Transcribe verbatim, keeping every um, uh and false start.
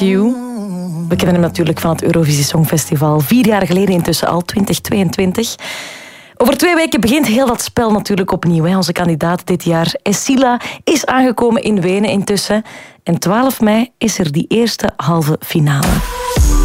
You. We kennen hem natuurlijk van het Eurovisie Songfestival. Vier jaar geleden intussen al, twintig tweeëntwintig. Over twee weken begint heel dat spel natuurlijk opnieuw. Hè. Onze kandidaat dit jaar, Escila, is aangekomen in Wenen intussen. En twaalf mei is er die eerste halve finale.